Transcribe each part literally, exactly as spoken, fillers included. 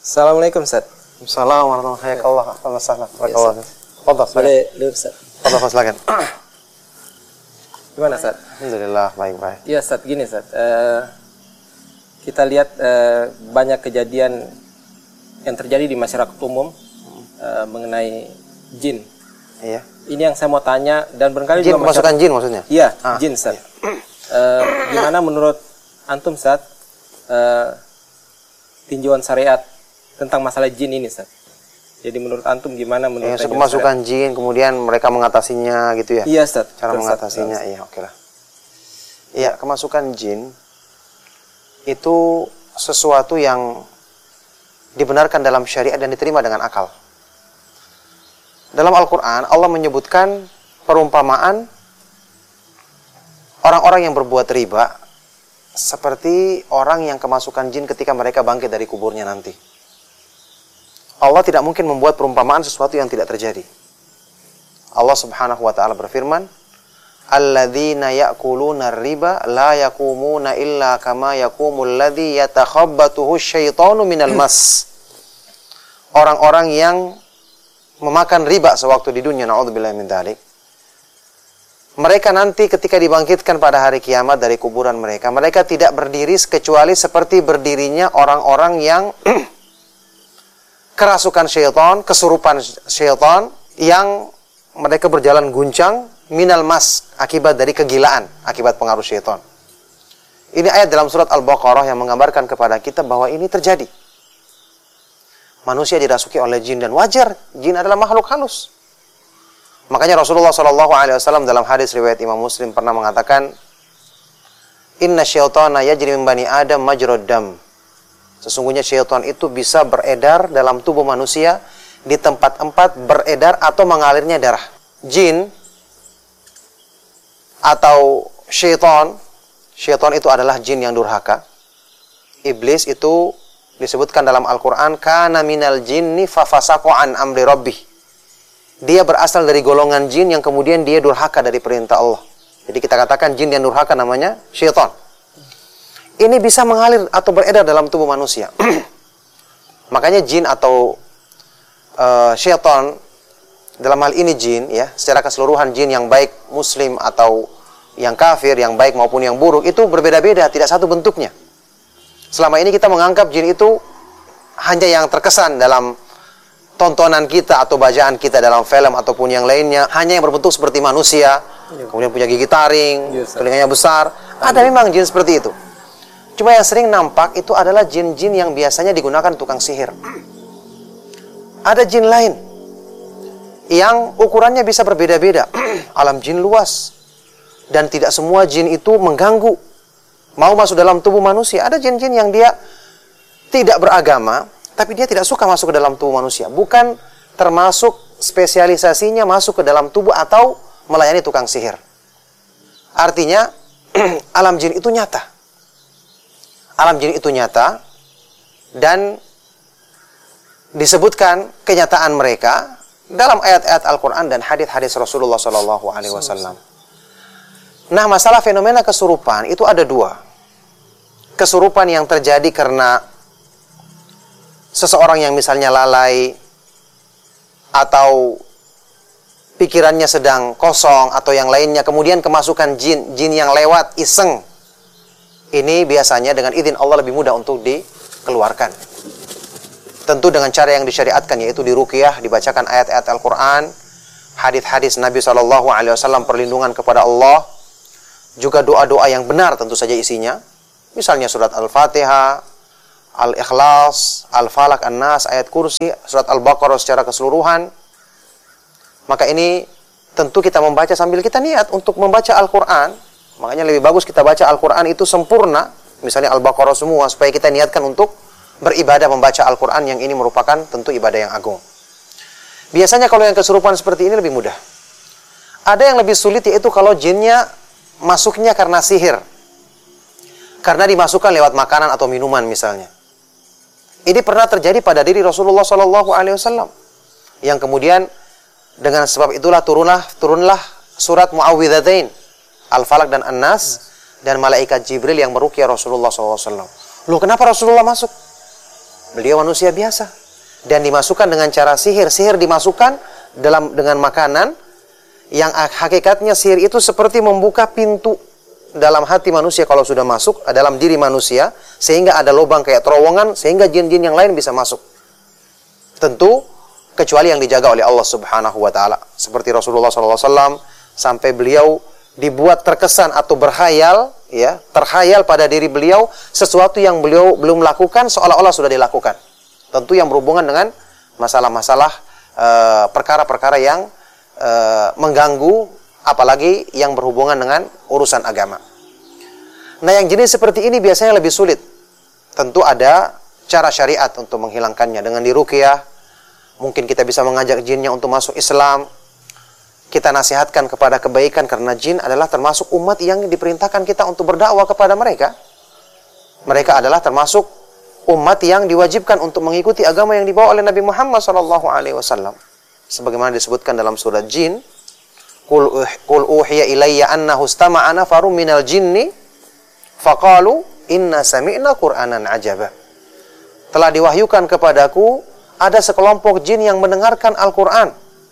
Assalamualaikum Ustaz. Assalamualaikum warahmatullahi wabarakatuh. Fadhal. Boleh duduk Ustaz. Fadhal silakan. Gimana Ustaz? Alhamdulillah baik-baik. Iya Ustaz, gini Ustaz. Uh, kita lihat uh, banyak kejadian yang terjadi di masyarakat umum uh, mengenai jin. Iya. Ini yang saya mau tanya dan barangkali jin, juga pemasukan jin maksudnya? Iya, ah, jin Ustaz. Iya. Uh, gimana menurut antum Ustaz uh, tinjauan syariat tentang masalah jin ini Ustaz? Jadi menurut antum gimana menurut ya, pemasukan jin kemudian mereka mengatasinya gitu ya? Iya Ustaz. Cara Ustaz, mengatasinya, Ustaz. iya oke lah. Iya, kemasukan jin itu sesuatu yang dibenarkan dalam syariat dan diterima dengan akal. Dalam Al-Quran, Allah menyebutkan perumpamaan orang-orang yang berbuat riba seperti orang yang kemasukan jin ketika mereka bangkit dari kuburnya nanti. Allah tidak mungkin membuat perumpamaan sesuatu yang tidak terjadi. Allah Subhanahu wa taala berfirman, "Alladzina ya'kuluna riba la yaqumuna illa kama yaqumul ladzi yatakhabbathu asyaitanu minal mas." Orang-orang yang memakan riba sewaktu di dunia, naudzubillahi min dzalik, mereka nanti ketika dibangkitkan pada hari kiamat dari kuburan mereka, mereka tidak berdiri kecuali seperti berdirinya orang-orang yang kerasukan syaitan, kesurupan syaitan, yang mereka berjalan guncang minal mas, akibat dari kegilaan, akibat pengaruh syaitan. Ini ayat dalam surat Al-Baqarah yang menggambarkan kepada kita bahwa ini terjadi. Manusia dirasuki oleh jin dan wajar, jin adalah makhluk halus. Makanya Rasulullah shallallahu alaihi wasallam dalam hadis riwayat Imam Muslim pernah mengatakan, "Inna syaitana yajri min bani Adam majrad dam." Sesungguhnya syaitan itu bisa beredar dalam tubuh manusia di tempat-tempat beredar atau mengalirnya darah. Jin atau syaitan, syaitan itu adalah jin yang durhaka. Iblis itu disebutkan dalam Al-Quran, kana minal jinni fafasaqa an amri rabbih. Dia berasal dari golongan jin yang kemudian dia durhaka dari perintah Allah. Jadi kita katakan jin yang durhaka namanya syaitan. Ini bisa mengalir atau beredar dalam tubuh manusia. Makanya jin atau uh, syaitan, dalam hal ini jin, ya, secara keseluruhan jin yang baik muslim atau yang kafir, yang baik maupun yang buruk, itu berbeda-beda, tidak satu bentuknya. Selama ini kita menganggap jin itu hanya yang terkesan dalam tontonan kita atau bacaan kita dalam film ataupun yang lainnya, hanya yang berbentuk seperti manusia, ya, kemudian punya gigi taring, yes, telinganya besar. Ada memang jin seperti itu. Cuma yang sering nampak itu adalah jin-jin yang biasanya digunakan tukang sihir. Ada jin lain yang ukurannya bisa berbeda-beda. Alam jin luas. Dan tidak semua jin itu mengganggu, mau masuk dalam tubuh manusia. Ada jin-jin yang dia tidak beragama, tapi dia tidak suka masuk ke dalam tubuh manusia. Bukan termasuk spesialisasinya masuk ke dalam tubuh atau melayani tukang sihir. Artinya, alam jin itu nyata. Alam jin itu nyata, dan disebutkan kenyataan mereka dalam ayat-ayat Al-Quran dan hadis-hadis Rasulullah shallallahu alaihi wasallam. Nah, masalah fenomena kesurupan itu ada dua. Kesurupan yang terjadi karena seseorang yang misalnya lalai, atau pikirannya sedang kosong, atau yang lainnya, kemudian kemasukan jin, jin yang lewat iseng. Ini biasanya dengan izin Allah lebih mudah untuk dikeluarkan. Tentu dengan cara yang disyariatkan, yaitu diruqyah, dibacakan ayat-ayat Al-Quran, hadis-hadis Nabi shallallahu alaihi wasallam, perlindungan kepada Allah, juga doa-doa yang benar tentu saja isinya. Misalnya surat Al-Fatihah, Al-Ikhlas, Al-Falaq, An-Nas, ayat kursi, surat Al-Baqarah secara keseluruhan. Maka ini tentu kita membaca sambil kita niat untuk membaca Al-Quran. Makanya lebih bagus kita baca Al-Quran itu sempurna, misalnya Al-Baqarah semua, supaya kita niatkan untuk beribadah membaca Al-Quran, yang ini merupakan tentu ibadah yang agung. Biasanya kalau yang kesurupan seperti ini lebih mudah. Ada yang lebih sulit, yaitu kalau jinnya masuknya karena sihir, karena dimasukkan lewat makanan atau minuman misalnya. Ini pernah terjadi pada diri Rasulullah shallallahu alaihi wasallam, yang kemudian dengan sebab itulah turunlah turunlah surat Muawwidzatain, Al-Falaq dan An-Nas, dan malaikat Jibril yang meruqyah Rasulullah shallallahu alaihi wasallam. Loh, kenapa Rasulullah masuk? Beliau manusia biasa. Dan dimasukkan dengan cara sihir. Sihir dimasukkan dalam dengan makanan yang hakikatnya sihir itu seperti membuka pintu dalam hati manusia kalau sudah masuk dalam diri manusia, sehingga ada lubang kayak terowongan sehingga jin-jin yang lain bisa masuk. Tentu kecuali yang dijaga oleh Allah Subhanahu wa taala. Seperti Rasulullah sallallahu alaihi wasallam sampai beliau dibuat terkesan atau berkhayal, ya, terkhayal pada diri beliau sesuatu yang beliau belum lakukan seolah-olah sudah dilakukan. Tentu yang berhubungan dengan masalah-masalah uh, perkara-perkara yang uh, mengganggu, apalagi yang berhubungan dengan urusan agama. Nah, yang jenis seperti ini biasanya lebih sulit. Tentu ada cara syariat untuk menghilangkannya. Dengan diruqyah, mungkin kita bisa mengajak jinnya untuk masuk Islam. Kita nasihatkan kepada kebaikan, karena jin adalah termasuk umat yang diperintahkan kita untuk berdakwah kepada mereka. Mereka adalah termasuk umat yang diwajibkan untuk mengikuti agama yang dibawa oleh Nabi Muhammad sallallahu alaihi wasallam. Sebagaimana disebutkan dalam surat Jin, Qul qul uhiya ilayya annahu istama'a nafarun minal jinni faqalu inna sami'na qur'anan ajaba. Telah diwahyukan kepadaku ada sekelompok jin yang mendengarkan Al-Qur'an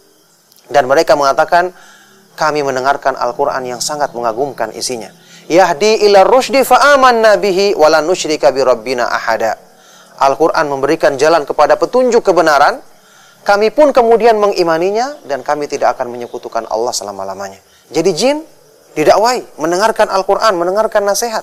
dan mereka mengatakan kami mendengarkan Al-Qur'an yang sangat mengagumkan isinya. Yahdi ila rusydi fa amanna bihi wa lan nusyrika bi rabbina ahada. Al-Qur'an memberikan jalan kepada petunjuk kebenaran. Kami pun kemudian mengimaninya dan kami tidak akan menyekutukan Allah selama-lamanya. Jadi jin didakwai, mendengarkan Al-Qur'an, mendengarkan nasihat.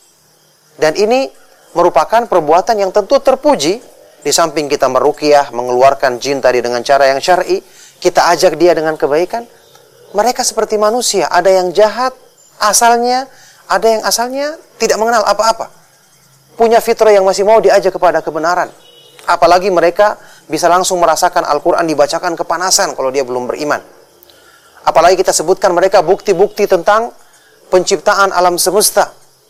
Dan ini merupakan perbuatan yang tentu terpuji. Di samping kita meruqyah, mengeluarkan jin tadi dengan cara yang syar'i, kita ajak dia dengan kebaikan. Mereka seperti manusia, ada yang jahat asalnya, ada yang asalnya tidak mengenal apa-apa. Punya fitrah yang masih mau diajak kepada kebenaran. Apalagi mereka bisa langsung merasakan Al-Quran dibacakan kepanasan kalau dia belum beriman. Apalagi kita sebutkan mereka bukti-bukti tentang penciptaan alam semesta.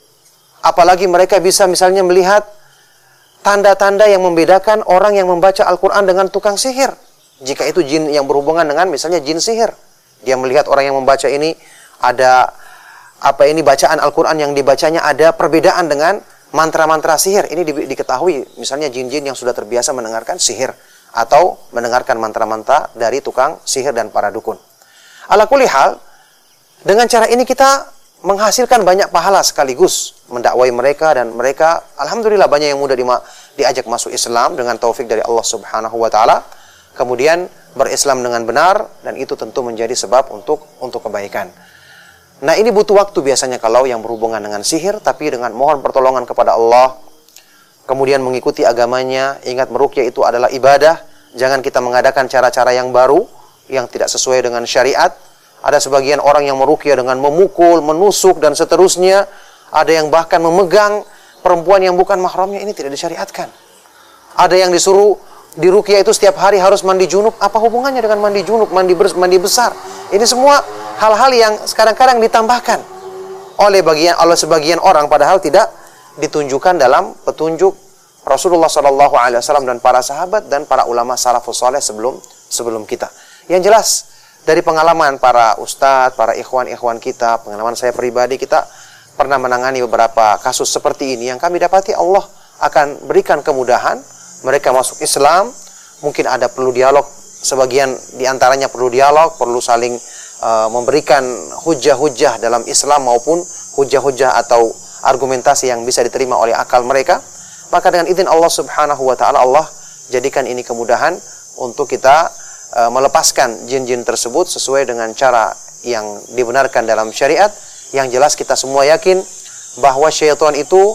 Apalagi mereka bisa misalnya melihat tanda-tanda yang membedakan orang yang membaca Al-Quran dengan tukang sihir. Jika itu jin yang berhubungan dengan misalnya jin sihir. Dia melihat orang yang membaca ini ada apa ini bacaan Al-Quran yang dibacanya ada perbedaan dengan mantra-mantra sihir. Ini di, diketahui misalnya jin-jin yang sudah terbiasa mendengarkan sihir atau mendengarkan mantra-mantra dari tukang sihir dan para dukun. Ala kulli hal, dengan cara ini kita menghasilkan banyak pahala sekaligus mendakwai mereka, dan mereka alhamdulillah banyak yang mudah di, diajak masuk Islam dengan taufik dari Allah Subhanahu wa taala, kemudian berislam dengan benar, dan itu tentu menjadi sebab untuk untuk kebaikan. Nah, ini butuh waktu biasanya kalau yang berhubungan dengan sihir, tapi dengan mohon pertolongan kepada Allah, kemudian mengikuti agamanya. Ingat, meruqyah itu adalah ibadah. Jangan kita mengadakan cara-cara yang baru, yang tidak sesuai dengan syariat. Ada sebagian orang yang meruqyah dengan memukul, menusuk, dan seterusnya. Ada yang bahkan memegang perempuan yang bukan mahramnya. Ini tidak disyariatkan. Ada yang disuruh di ruqyah itu setiap hari harus mandi junub. Apa hubungannya dengan mandi junub, mandi, mandi besar? Ini semua hal-hal yang kadang-kadang ditambahkan oleh bagian oleh sebagian orang, padahal tidak ditunjukkan dalam petunjuk Rasulullah shallallahu alaihi wasallam dan para sahabat dan para ulama salafus saleh sebelum sebelum kita. Yang jelas dari pengalaman para ustadz, para ikhwan-ikhwan kita, pengalaman saya pribadi, kita pernah menangani beberapa kasus seperti ini yang kami dapati Allah akan berikan kemudahan. Mereka masuk Islam, mungkin ada perlu dialog, sebagian diantaranya perlu dialog, perlu saling uh, memberikan hujah-hujah dalam Islam maupun hujah-hujah atau argumentasi yang bisa diterima oleh akal mereka. Maka dengan izin Allah Subhanahu wa taala, Allah jadikan ini kemudahan untuk kita uh, melepaskan jin-jin tersebut sesuai dengan cara yang dibenarkan dalam syariat. Yang jelas kita semua yakin bahwa syaitan itu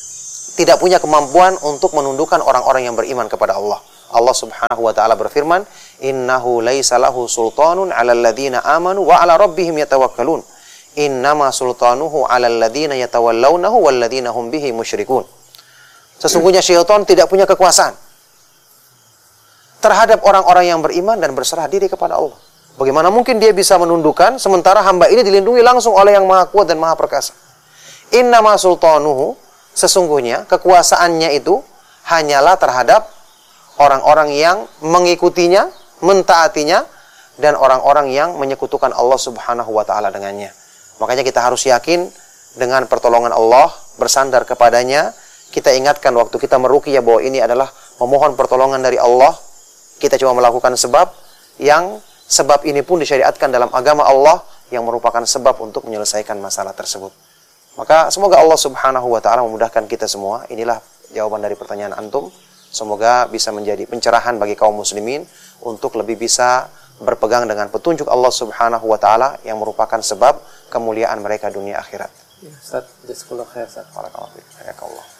tidak punya kemampuan untuk menundukkan orang-orang yang beriman kepada Allah. Allah Subhanahu wa taala berfirman, "Innahu laisa lahu sultanun 'alal ladzina amanu wa 'ala rabbihim yatawakkalun. Innama sultanuhu 'alal ladzina yatawallawnahu wal ladzina hum bihi musyrikun." Sesungguhnya syaitan tidak punya kekuasaan terhadap orang-orang yang beriman dan berserah diri kepada Allah. Bagaimana mungkin dia bisa menundukkan sementara hamba ini dilindungi langsung oleh yang Maha Kuat dan Maha Perkasa? Innama sultanuhu, sesungguhnya kekuasaannya itu hanyalah terhadap orang-orang yang mengikutinya, mentaatinya, dan orang-orang yang menyekutukan Allah Subhanahu wa taala dengannya. Makanya kita harus yakin dengan pertolongan Allah, bersandar kepadanya. Kita ingatkan waktu kita meruqyah bahwa ini adalah memohon pertolongan dari Allah, kita cuma melakukan sebab yang sebab ini pun disyariatkan dalam agama Allah yang merupakan sebab untuk menyelesaikan masalah tersebut. Maka semoga Allah Subhanahu wa taala memudahkan kita semua. Inilah jawaban dari pertanyaan antum. Semoga bisa menjadi pencerahan bagi kaum muslimin untuk lebih bisa berpegang dengan petunjuk Allah Subhanahu wa taala yang merupakan sebab kemuliaan mereka dunia akhirat. Ya, Ustaz, jazakallahu khair, Ustaz. Barakallahu fiik. Hayakallah.